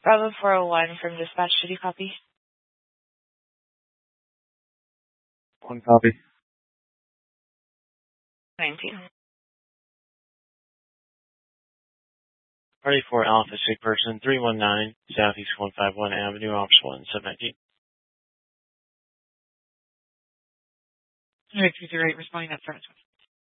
Bravo 401 from dispatch. Did you copy? One copy. 19. Party 4 Alpha, sick person, 319, Southeast 151 Avenue, Officer 1, 719. Alright, 228, responding that service.